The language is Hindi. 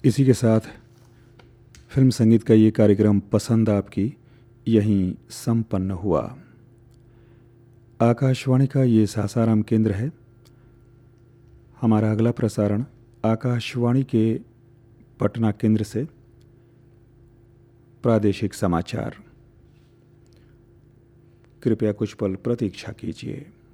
इसी के साथ फिल्म संगीत का ये कार्यक्रम पसंद आपकी यहीं संपन्न हुआ। आकाशवाणी का ये सासाराम केंद्र है। हमारा अगला प्रसारण आकाशवाणी के पटना केंद्र से प्रादेशिक समाचार। कृपया कुछ पल प्रतीक्षा कीजिए।